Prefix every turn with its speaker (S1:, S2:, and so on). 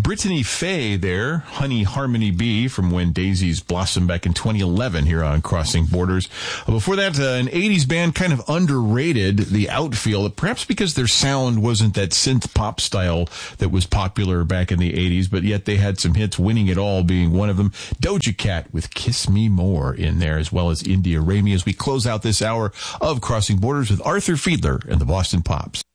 S1: Brittany Faye there, Honey Harmony Bee, from when Daisies blossomed back in 2011 here on Crossing Borders. Before that, an 80s band kind of underrated, The Outfield, perhaps because their sound wasn't that synth pop style that was popular back in the 80s, but yet they had some hits, Winning It All being one of them. Doja Cat with Kiss Me More in there, as well as India Ramey, as we close out this hour of Crossing Borders with Arthur Fiedler and the Boston Pops.